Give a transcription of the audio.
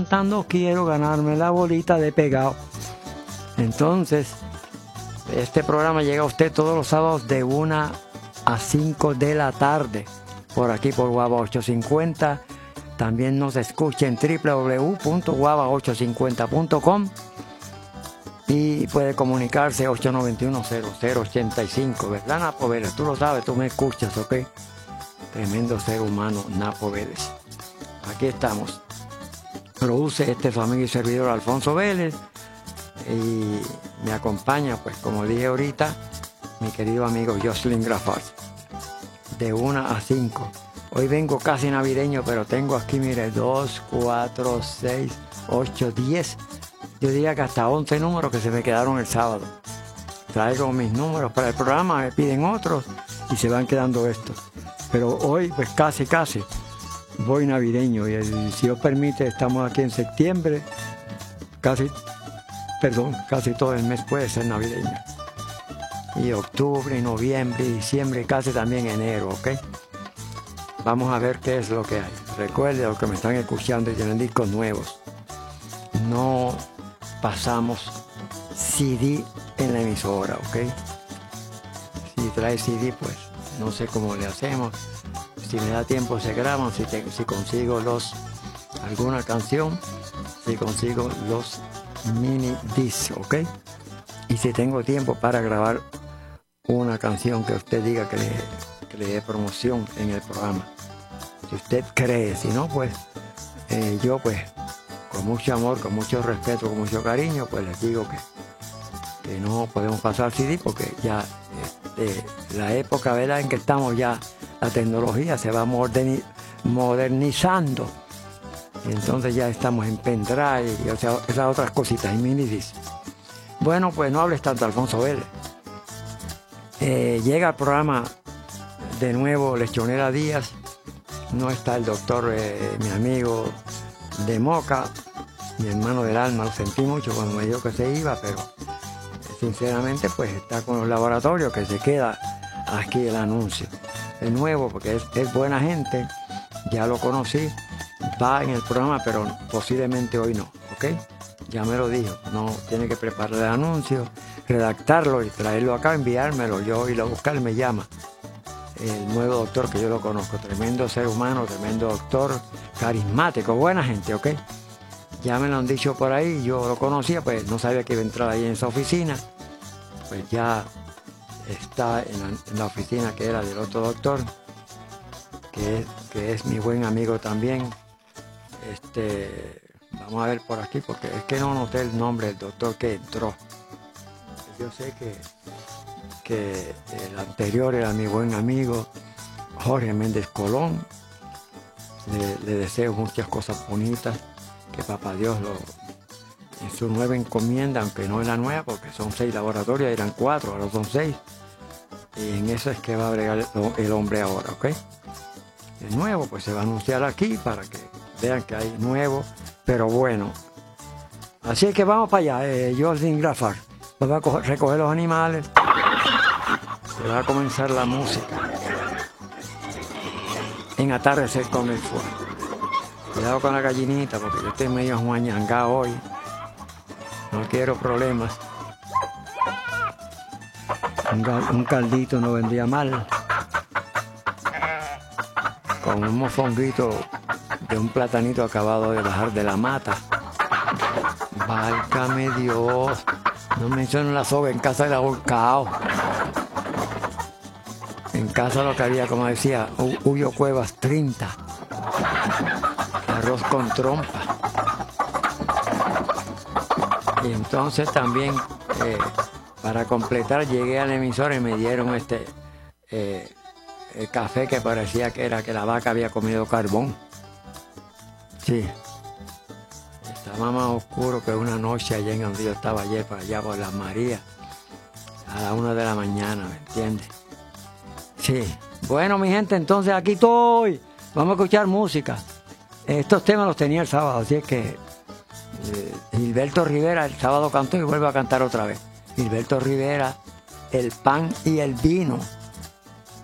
cantando Quiero ganarme la bolita de pegado. Entonces, este programa llega a usted todos los sábados de 1 a 5 de la tarde, por aquí por Guava 850. También nos escucha en www.guava850.com y puede comunicarse 891-0085, ¿verdad, Napo Vélez? Tú lo sabes, tú me escuchas, ¿ok? Tremendo ser humano, Napo Vélez. Aquí estamos. Produce su amigo y servidor Alfonso Vélez y me acompaña, pues como dije ahorita, mi querido amigo Jocelyn Grafat, de 1 a 5. Hoy vengo casi navideño, pero tengo aquí, mire, 2, 4, 6, 8, 10. Yo diría que hasta 11 números que se me quedaron el sábado. Traigo mis números para el programa, me piden otros y se van quedando estos. Pero hoy, pues casi voy navideño y si Dios permite, estamos aquí en septiembre. Casi todo el mes puede ser navideño. Y octubre, y noviembre, y diciembre, casi también enero, ¿ok? Vamos a ver qué es lo que hay. Recuerden, los que me están escuchando y tienen discos nuevos, no pasamos CD en la emisora, ¿ok? Si trae CD, pues no sé cómo le hacemos. Si me da tiempo se graban, si consigo alguna canción, si consigo los mini discs, ¿ok? Y si tengo tiempo para grabar una canción que usted diga que le dé promoción en el programa. Si usted cree, si no, pues yo pues con mucho amor, con mucho respeto, con mucho cariño, pues les digo que no podemos pasar CD porque ya la época, ¿verdad?, en que estamos ya, la tecnología se va modernizando. Y entonces ya estamos en pendrive y esas otras cositas, en minidisc. Bueno, pues no hables tanto, Alfonso Vélez. Llega al programa de nuevo Lechonera Díaz. No está el doctor, mi amigo de Moca, mi hermano del alma. Lo sentí mucho cuando me dijo que se iba, pero sinceramente pues está con los laboratorios, que se queda aquí el anuncio. De nuevo, porque es buena gente, ya lo conocí, va en el programa, pero posiblemente hoy no, ¿ok? Ya me lo dijo, no tiene que preparar el anuncio, redactarlo y traerlo acá, enviármelo, yo irlo a buscar, me llama el nuevo doctor, que yo lo conozco, tremendo ser humano, tremendo doctor, carismático, buena gente, ¿ok? Ya me lo han dicho por ahí, yo lo conocía, pues no sabía que iba a entrar ahí en esa oficina, pues ya está en la oficina que era del otro doctor, que es mi buen amigo también. Vamos a ver por aquí, porque es que no noté el nombre del doctor que entró. Yo sé que el anterior era mi buen amigo Jorge Méndez Colón. Le deseo muchas cosas bonitas, que papá Dios en su nueva encomienda, aunque no es la nueva, porque son 6 laboratorios, eran 4, ahora son 6. Y en eso es que va a bregar el hombre ahora, ¿ok? El nuevo, pues se va a anunciar aquí para que vean que hay nuevo, pero bueno. Así es que vamos para allá, Jocelyn Grafat. Va a recoger los animales. Se va a comenzar la música. En atardecer con el fuego. Cuidado con la gallinita, porque yo estoy medio juañangado hoy. No quiero problemas. Un caldito no vendría mal. Con un mofonguito de un platanito acabado de bajar de la mata. Válgame Dios. No menciono la soga, en casa del ahorcao. En casa lo que había, como decía, Huyo Cuevas 30. Arroz con trompa. Y entonces también, para completar, llegué al emisor y me dieron el café que parecía que era que la vaca había comido carbón. Sí. Estaba más oscuro que una noche allá en donde yo estaba ayer, para allá por Las Marías, a las 1 de la mañana, ¿me entiendes? Sí. Bueno, mi gente, entonces aquí estoy. Vamos a escuchar música. Estos temas los tenía el sábado, así es que Gilberto Rivera el sábado cantó y vuelve a cantar otra vez. Gilberto Rivera, El pan y el vino.